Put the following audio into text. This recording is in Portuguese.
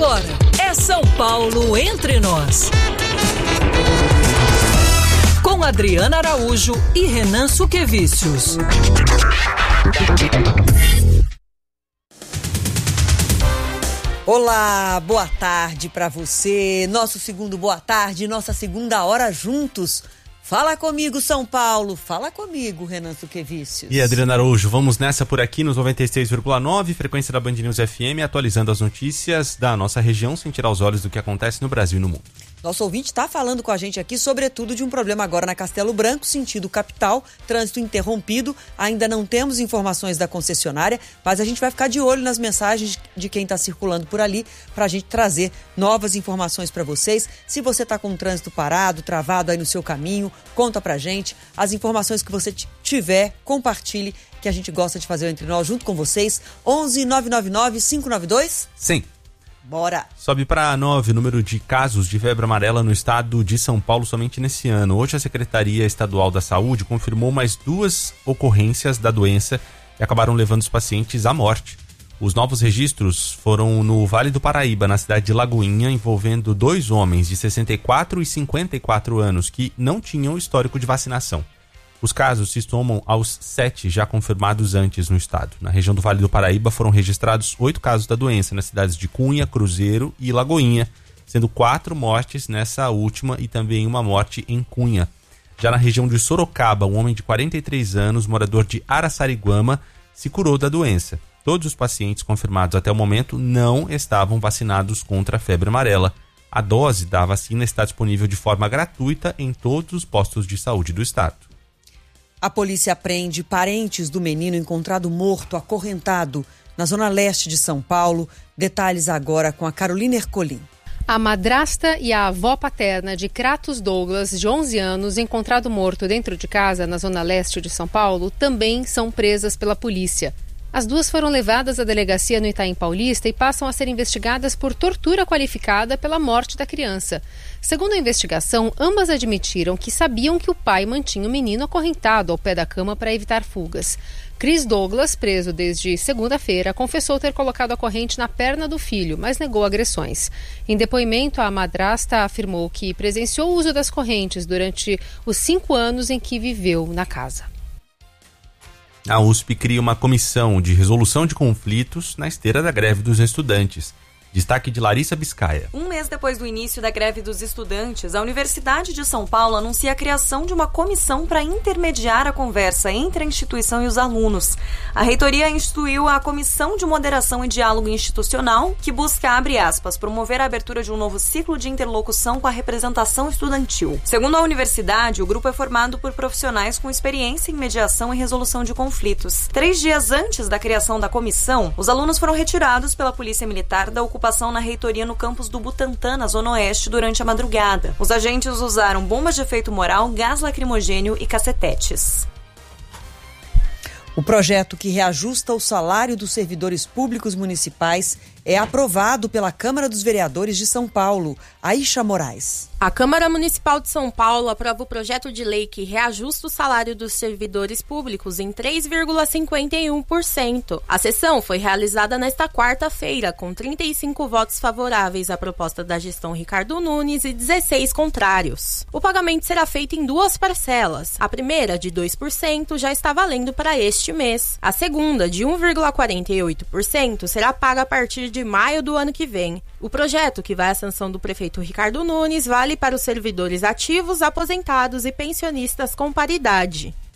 agora é São Paulo Entre Nós. Com Adriana Araújo e Renan Suquevicius. Olá, boa tarde para você. Nosso segundo boa tarde, nossa segunda hora juntos. Fala comigo, São Paulo. Fala comigo, Renan Suquevicius. E Adriana Araújo, vamos nessa por aqui nos 96,9, frequência da Band News FM, atualizando as notícias da nossa região sem tirar os olhos do que acontece no Brasil e no mundo. Nosso ouvinte está falando com a gente aqui, sobretudo, de um problema agora na Castelo Branco, sentido capital, trânsito interrompido. Ainda não temos informações da concessionária, mas a gente vai ficar de olho nas mensagens de quem está circulando por ali para a gente trazer novas informações para vocês. Se você está com o trânsito parado, travado aí no seu caminho, conta pra gente. As informações que você tiver, compartilhe, que a gente gosta de fazer Entre Nós junto com vocês. 11 999 592 Sim. Bora! Sobe para 9 o número de casos de febre amarela no estado de São Paulo somente nesse ano. Hoje a Secretaria Estadual da Saúde confirmou mais 2 ocorrências da doença que acabaram levando os pacientes à morte. Os novos registros foram no Vale do Paraíba, na cidade de Lagoinha, envolvendo 2 homens de 64 e 54 anos que não tinham histórico de vacinação. Os casos se somam aos 7 já confirmados antes no estado. Na região do Vale do Paraíba foram registrados 8 casos da doença nas cidades de Cunha, Cruzeiro e Lagoinha, sendo 4 mortes nessa última e também uma morte em Cunha. Já na região de Sorocaba, um homem de 43 anos, morador de Araçariguama, se curou da doença. Todos os pacientes confirmados até o momento não estavam vacinados contra a febre amarela. A dose da vacina está disponível de forma gratuita em todos os postos de saúde do estado. A polícia prende parentes do menino encontrado morto, acorrentado, na zona leste de São Paulo. Detalhes agora com a Carolina Ercolim. A madrasta e a avó paterna de Kratos Douglas, de 11 anos, encontrado morto dentro de casa na zona leste de São Paulo, também são presas pela polícia. As duas foram levadas à delegacia no Itaim Paulista e passam a ser investigadas por tortura qualificada pela morte da criança. Segundo a investigação, ambas admitiram que sabiam que o pai mantinha o menino acorrentado ao pé da cama para evitar fugas. Chris Douglas, preso desde segunda-feira, confessou ter colocado a corrente na perna do filho, mas negou agressões. Em depoimento, a madrasta afirmou que presenciou o uso das correntes durante os 5 anos em que viveu na casa. A USP cria uma comissão de resolução de conflitos na esteira da greve dos estudantes. Destaque de Larissa Biscaia. Um mês depois do início da greve dos estudantes, a Universidade de São Paulo anuncia a criação de uma comissão para intermediar a conversa entre a instituição e os alunos. A reitoria instituiu a Comissão de Moderação e Diálogo Institucional, que busca, abre aspas, promover a abertura de um novo ciclo de interlocução com a representação estudantil. Segundo a universidade, o grupo é formado por profissionais com experiência em mediação e resolução de conflitos. 3 dias antes da criação da comissão, os alunos foram retirados pela Polícia Militar da ocupação na reitoria no campus do Butantã, na Zona Oeste, durante a madrugada. Os agentes usaram bombas de efeito moral, gás lacrimogênio e cacetetes. O projeto que reajusta o salário dos servidores públicos municipais é aprovado pela Câmara dos Vereadores de São Paulo. Aisha Moraes. A Câmara Municipal de São Paulo aprova o projeto de lei que reajusta o salário dos servidores públicos em 3,51%. A sessão foi realizada nesta quarta-feira, com 35 votos favoráveis à proposta da gestão Ricardo Nunes e 16 contrários. O pagamento será feito em 2 parcelas. A primeira, de 2%, já está valendo para este mês. A segunda, de 1,48%, será paga a partir de maio do ano que vem. O projeto, que vai à sanção do prefeito Ricardo Nunes, vale para os servidores ativos, aposentados e pensionistas com paridade.